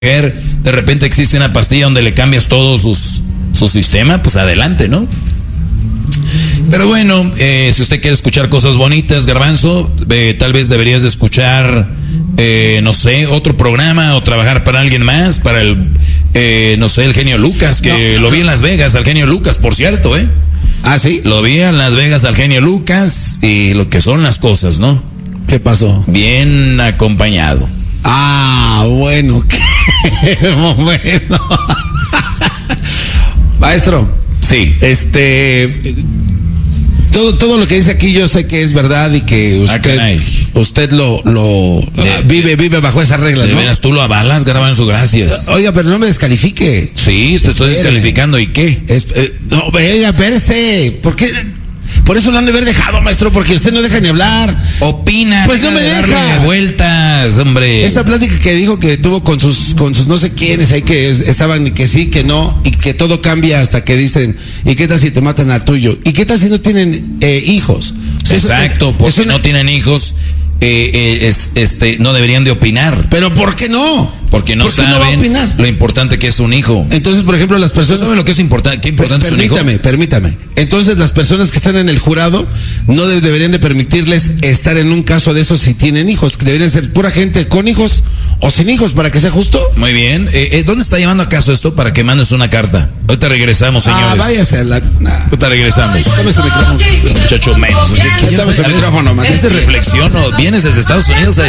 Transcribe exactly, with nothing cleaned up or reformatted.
de repente existe una pastilla donde le cambias todo sus, su sistema, pues adelante, ¿no? Pero bueno, eh, si usted quiere escuchar cosas bonitas, Garbanzo, eh, tal vez deberías de escuchar, eh, no sé, otro programa o trabajar para alguien más, para el, eh, no sé, el genio Lucas, que no, lo vi en Las Vegas, al genio Lucas, por cierto, ¿eh? ¿Ah, sí? Lo vi en Las Vegas al genio Lucas y lo que son las cosas, ¿no? ¿Qué pasó? Bien acompañado. Ah, bueno, qué momento. Maestro. Sí. Este, todo, todo lo que dice aquí yo sé que es verdad y que usted, ah, usted lo, lo de, vive, vive bajo esas reglas, ¿no? De veras, tú lo avalas, Garbanzo, gracias. Oiga, pero no me descalifique. Sí, te estoy descalificando, ¿y qué? Es, eh, no, venga, verse, ¿por qué? Por eso lo han de haber dejado, maestro, porque usted no deja ni hablar. Opina. Pues no me de deja. Vueltas, hombre. Esa plática que dijo que tuvo con sus, con sus no sé quiénes ahí que estaban que sí, que no, y que todo cambia hasta que dicen, ¿y qué tal si te matan al tuyo? ¿Y qué tal si no tienen eh, hijos? O sea, exacto, eso, porque eso no, no tienen hijos, eh, eh, es, este, no deberían de opinar. ¿Pero por qué no? Porque no ¿Por qué saben no va a opinar? Lo importante que es un hijo. Entonces, por ejemplo, las personas... ¿Saben lo que es importante? ¿Qué importante es un hijo? Permítame, permítame. Entonces, las personas que están en el jurado no de, deberían de permitirles estar en un caso de esos si tienen hijos. Deberían ser pura gente con hijos o sin hijos, para que sea justo. Muy bien. Eh, eh, ¿Dónde está llevando a caso esto? Para que mandes una carta. Ahorita regresamos, señores. Ah, váyase a la... Nah. Ahorita regresamos. Dame ese micrófono. Muchacho menos. Dame ese micrófono, man. ¿Es de reflexión o vienes desde Estados Unidos a